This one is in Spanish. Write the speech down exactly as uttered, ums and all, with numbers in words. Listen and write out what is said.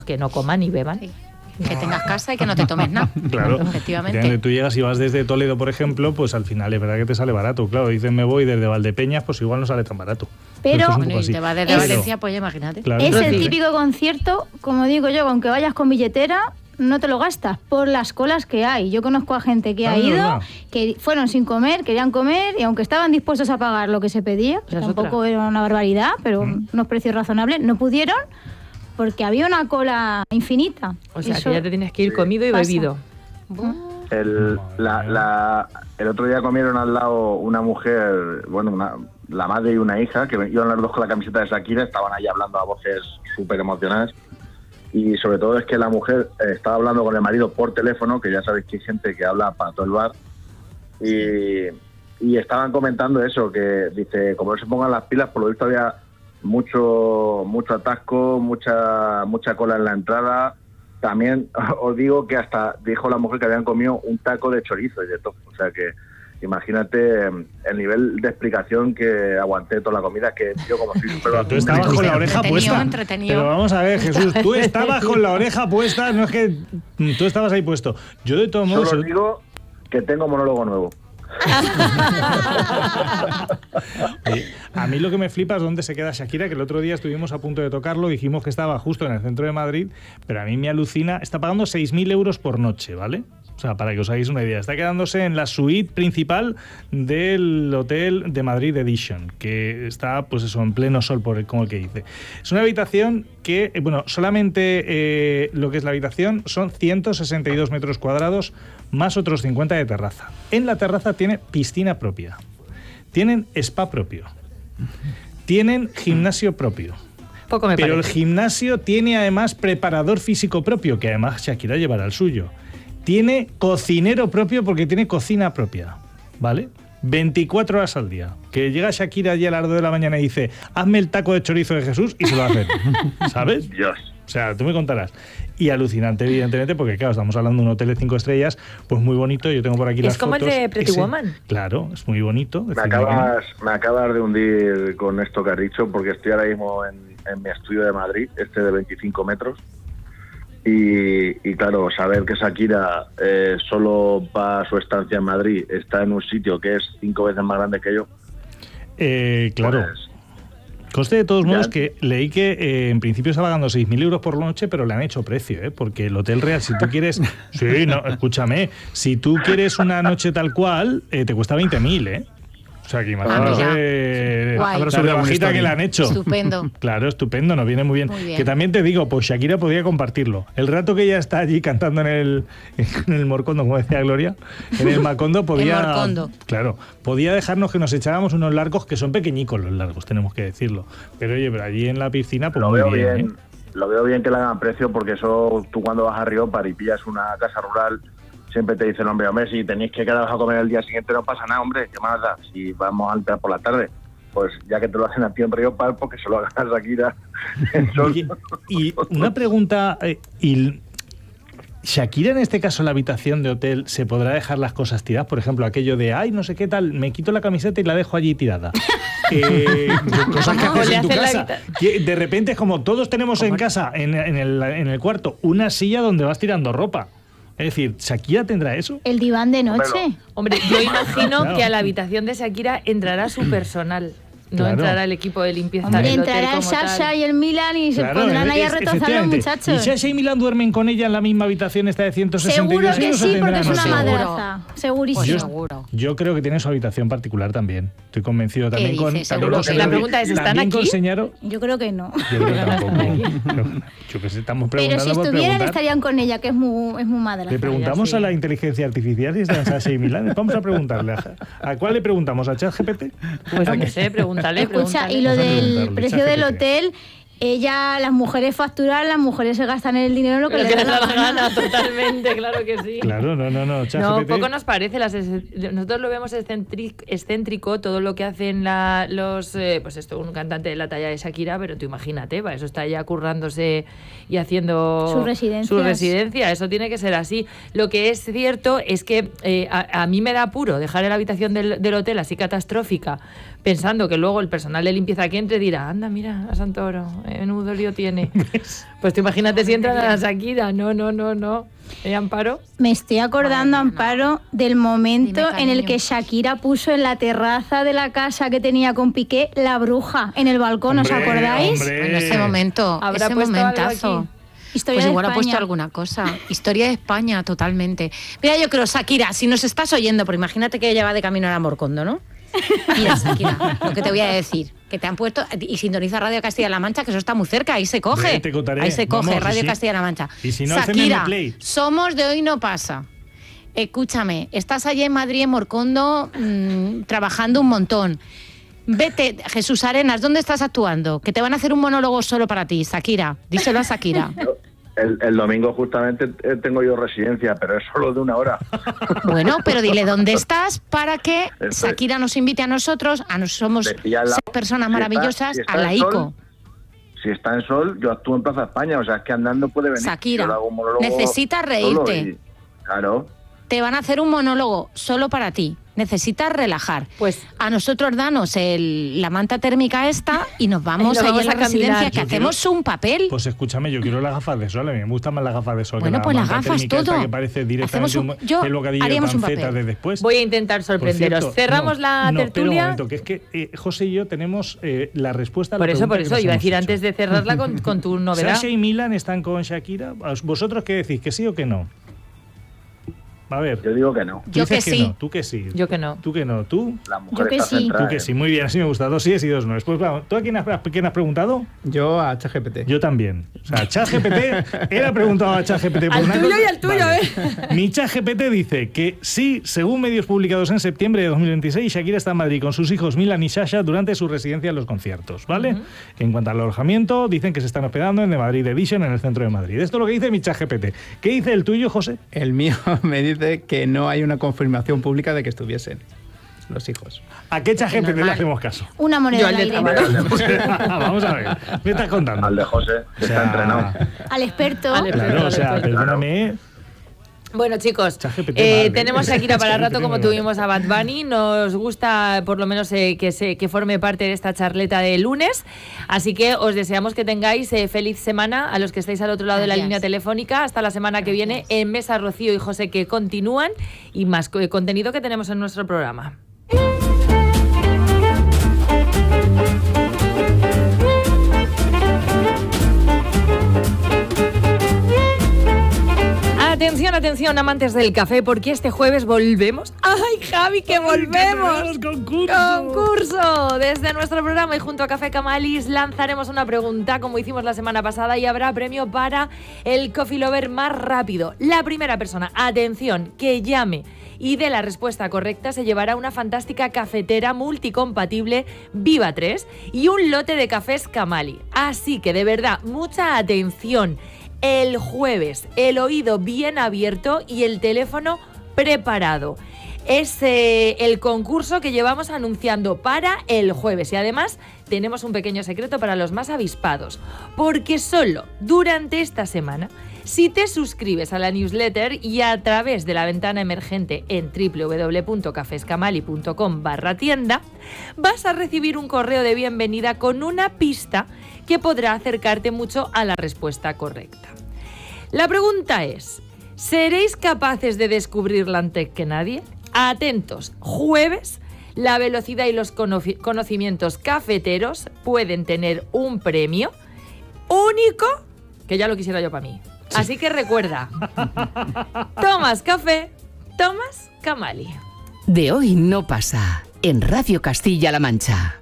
que no coman ni beban. Sí. Que tengas casa y que no te tomes nada. Claro, efectivamente. Tú llegas y vas desde Toledo, por ejemplo, pues al final es verdad que te sale barato. Claro, dices me voy desde Valdepeñas, pues igual no sale tan barato. Pero, Pero bueno, y te vas desde Valencia, pues imagínate. Claro. Es el Sí. típico concierto, como digo yo, aunque vayas con billetera, no te lo gastas por las colas que hay. Yo conozco a gente que Ah, ha ido, ¿verdad? que fueron sin comer, querían comer, y aunque estaban dispuestos a pagar lo que se pedía, que Esa es tampoco otra. era una barbaridad, pero Mm. unos precios razonables, no pudieron porque había una cola infinita. O sea, Eso que ya te tienes que ir Sí. comido y pasa. bebido. El, Madre la, mía. la, el otro día comieron al lado una mujer, bueno, una, la madre y una hija, que iban las dos con la camiseta de Shakira, estaban ahí hablando a voces súper emocionadas. Y sobre todo es que la mujer eh, estaba hablando con el marido por teléfono, que ya sabéis que hay gente que habla para todo el bar. Y, y estaban comentando eso, que dice, como no se pongan las pilas, por lo visto había mucho mucho atasco, mucha mucha cola en la entrada. También os digo que hasta dijo la mujer que habían comido un taco de chorizo y de todo. O sea que imagínate el nivel de explicación que aguanté toda la comida, que yo como soy súper... Pero tú estabas con la oreja Entretenido, puesta. entretenido. Pero vamos a ver, Jesús, tú estabas con la oreja puesta, no es que tú estabas ahí puesto. Yo de todos modos... Solo os digo que tengo monólogo nuevo. Oye, a mí lo que me flipa es dónde se queda Shakira, que el otro día estuvimos a punto de tocarlo, dijimos que estaba justo en el centro de Madrid, pero a mí me alucina, está pagando seis mil euros por noche, ¿vale? O sea, para que os hagáis una idea, está quedándose en la suite principal del Hotel de Madrid Edition, que está, pues eso, en pleno sol, por el, como el que dice. Es una habitación que, eh, bueno, solamente eh, lo que es la habitación son ciento sesenta y dos metros cuadrados, más otros cincuenta de terraza. En la terraza tiene piscina propia, tienen spa propio, tienen gimnasio propio. Poco me Pero el parece. gimnasio tiene además preparador físico propio, que además Shakira llevará el suyo. Tiene cocinero propio porque tiene cocina propia, ¿vale? veinticuatro horas al día. Que llega Shakira allí a las dos de la mañana y dice, hazme el taco de chorizo de Jesús, y se lo hacen, ¿sabes? Dios. O sea, tú me contarás. Y alucinante, evidentemente, porque claro, estamos hablando de un hotel de cinco estrellas, pues muy bonito. Yo tengo por aquí Es las como el fotos. de Pretty Ese- Woman. Claro, es muy bonito. Me Es decir, acabas, me acabas de hundir con esto que has dicho, porque estoy ahora mismo en, en mi estudio de Madrid, este de veinticinco metros. Y, y claro, saber que Shakira, eh, solo para su estancia en Madrid, está en un sitio que es cinco veces más grande que yo. Eh, claro. Pues, Coste de todos Ya. modos que leí que eh, en principio estaba pagando seis mil euros por la noche, pero le han hecho precio, ¿eh? Porque el Hotel Real, si tú quieres... Sí, no, escúchame. Si tú quieres una noche tal cual, eh, te cuesta veinte mil, ¿eh? O sea, que imagínate mira. eh, Guay. la Habrá subido alguna rebajita que historia. le han hecho. Estupendo. Claro, estupendo, nos viene muy bien. Muy bien. Que también te digo, pues Shakira podría compartirlo. El rato que ella está allí cantando en el, en el Morcondo, como decía Gloria, en el Macondo podía... El Morcondo. Claro, podía dejarnos que nos echáramos unos largos, que son pequeñicos los largos, tenemos que decirlo. Pero oye, pero allí en la piscina, pues lo muy veo bien, bien, ¿eh? lo veo bien que le hagan precio, porque eso tú cuando vas a Riópar y pillas una casa rural, siempre te dicen, hombre, hombre, si tenéis que quedaros a comer el día siguiente no pasa nada, hombre, ¿qué más da? Si vamos a entrar por la tarde, pues ya que te lo hacen a ti en Riópar, porque se lo hagan a Shakira en Sol. Oye, y una pregunta, eh, y Shakira en este caso en la habitación de hotel se podrá dejar las cosas tiradas, por ejemplo, aquello de, ay, no sé qué tal, me quito la camiseta y la dejo allí tirada. Eh, cosas que No, haces le en tu hacen la casa. habita- Que de repente es como todos tenemos en casa, en, en el, en el cuarto, una silla donde vas tirando ropa. Es decir, ¿Shakira tendrá eso? El diván de noche. Hombre, Hombre, yo imagino Claro. que a la habitación de Shakira entrará su personal. No Claro. entrará el equipo de limpieza Hombre, del hotel entrará el como tal. Sasha y el Milan y se Claro, pondrán ahí a es- retozar los efectivamente. muchachos. ¿Y Sasha y Milan duermen con ella en la misma habitación esta de ciento sesenta y dos Seguro que euros o sí, porque tendrán es una otro? Seguro. madraza. Segurísimo. Pues Yo- seguro. Yo creo que tiene su habitación particular también. Estoy convencido ¿Qué también con. dices? también Seguro con que Señor- La pregunta es, ¿están también con aquí? Señaro- Yo creo que no. Yo creo que tampoco. Pero, yo que sé, estamos Pero preguntando si por estuvieran preguntar. estarían con ella, que es muy, es muy madraza. Le preguntamos sí. a la inteligencia artificial si está en Sasha y Milán. Vamos a preguntarle. ¿A, ¿A cuál le preguntamos? ¿A ChatGPT? Pues no sé, pregúntale, Escucha, pregúntale. y lo Vamos a del preguntarle, precio del ChatGPT. hotel, ella, las mujeres facturan, las mujeres se gastan el dinero en lo que Lo les que da les da la la gana. gana, totalmente, claro que sí. Claro, no, no, no. No, ChatGPT. poco nos parece. Las es- nosotros lo vemos excéntric- excéntrico, todo lo que hacen la, los... eh, pues esto, un cantante de la talla de Shakira, pero tú imagínate, va, eso está ya currándose y haciendo... Sus residencias. Su residencia, eso tiene que ser así. Lo que es cierto es que eh, a, a mí me da apuro dejar en la habitación del, del hotel así catastrófica, pensando que luego el personal de limpieza que entre dirá, anda, mira, a Santoro, menudo lío tiene. Pues tú imagínate si entran a la Shakira. No, no, no, no. ¿Eh, Amparo? Me estoy acordando, Madre mía, Amparo, no. del momento Dime, en el cariño. que Shakira puso en la terraza de la casa que tenía con Piqué la bruja en el balcón, ¿os Hombre, acordáis? hombre. Bueno, ese momento, ¿Habrá ese puesto algo momentazo. aquí? Historia Pues de igual ha puesto España. alguna cosa. Historia de España, totalmente. Mira, yo creo, Shakira, si nos estás oyendo, porque imagínate que ella va de camino a Morcondo, ¿no? Mira, Shakira, lo que te voy a decir, que te han puesto, y sintoniza Radio Castilla-La Mancha, que eso está muy cerca, ahí se coge. Hombre, te contaré. Ahí se coge, Vamos, Radio y si- Castilla-La Mancha. y si no, hacen Shakira, M Play. somos de hoy no pasa. Escúchame, estás allí en Madrid, en Morcondo, mmm, trabajando un montón. Vete, Jesús Arenas, ¿dónde estás actuando? Que te van a hacer un monólogo solo para ti, Shakira. Díselo a Shakira. El, el domingo justamente eh, tengo yo residencia, pero es solo de una hora. Bueno, pero dile dónde estás para que Eso es. Shakira nos invite a nosotros, a nos somos Decía al lado, seis personas si está- maravillosas, si está a la el sol, ICO. Si está en sol, yo actúo en Plaza España, o sea, es que andando puede venir. Shakira, Yo le hago un monólogo necesitas solo reírte. y- claro. Te van a hacer un monólogo solo para ti. Necesitas relajar. Pues A nosotros danos el- la manta térmica esta y nos vamos Y nos allí vamos a la a caminar. residencia, que Yo hacemos un papel. Pues escúchame, yo quiero las gafas de sol. A mí me gustan más las gafas de sol. Bueno, que la pues las manta gafas, térmica esta todo. que parece directamente Hacemos un- un, yo el bocadillo de haríamos un panceta papel. de después. voy a intentar Por sorprenderos. cierto, Cerramos no, la no, espera un tertulia. momento, que es que eh, José y yo tenemos eh, la respuesta a la Por eso, pregunta por que eso, nos iba a hemos decir hecho. antes de cerrarla con, con tu novedad. Sasha y Milan están con Shakira. ¿Vosotros qué decís? ¿Que sí o que no? A ver. Yo digo que no. tú Yo dices que sí. No. Tú que sí. Yo que no. Tú que no. ¿Tú? La mujer Yo que está sí. centrada Tú que en- sí. Muy bien, así me gusta. Dos sí y dos no. Después, vamos. ¿Tú a quién has, a quién has preguntado? Yo a ChatGPT. Yo también. O sea, ChatGPT, él ha preguntado a ChatGPT por Al una tuyo cosa. y al tuyo, ¿eh? Mi ChatGPT dice que sí, según medios publicados en septiembre de dos mil veintiséis, Shakira está en Madrid con sus hijos Milan y Sasha durante su residencia en los conciertos, ¿vale? En cuanto al alojamiento, dicen que se están hospedando en The Madrid Edition, en el centro de Madrid. Esto es lo que dice mi ChatGPT. ¿Qué dice el tuyo, José? El mío me dice que no hay una confirmación pública de que estuviesen los hijos. ¿A qué ChatGPT le normal. hacemos caso? Una moneda Yo al al de aire. trabajo. Vamos a ver. ¿Me estás contando? Al de José, que O sea, está entrenado. Al experto. Al experto. Claro, o sea, Claro. perdóname. Bueno, chicos, ChatGPT eh, madre. tenemos a Shakira para rato ChatGPT como madre. tuvimos a Bad Bunny. Nos gusta por lo menos eh, que, se, que forme parte de esta charleta de lunes. Así que os deseamos que tengáis eh, feliz semana a los que estáis al otro lado de la Gracias. línea telefónica. Hasta la semana que viene en Mesa Rocío y José, que continúan, y más co- contenido que tenemos en nuestro programa. Atención, atención, amantes del café, porque este jueves volvemos. ¡Ay, Javi, que volvemos! ¡Concurso! ¡Concurso! Desde nuestro programa y junto a Café Camalis lanzaremos una pregunta, como hicimos la semana pasada, y habrá premio para el Coffee Lover más rápido. La primera persona, atención, que llame y dé la respuesta correcta se llevará una fantástica cafetera multicompatible Viva tres y un lote de cafés Camali. Así que, de verdad, mucha atención. El jueves, el oído bien abierto y el teléfono preparado. Es eh, el concurso que llevamos anunciando para el jueves, y además tenemos un pequeño secreto para los más avispados, porque solo durante esta semana, si te suscribes a la newsletter y a través de la ventana emergente en w w w punto cafescamali punto com barra tienda, vas a recibir un correo de bienvenida con una pista que podrá acercarte mucho a la respuesta correcta. La pregunta es, ¿seréis capaces de descubrirla antes que nadie? Atentos, jueves, la velocidad y los conoci- conocimientos cafeteros pueden tener un premio único, que ya lo quisiera yo para mí. Así que recuerda, tomas café, tomas Camali. De hoy no pasa en Radio Castilla-La Mancha.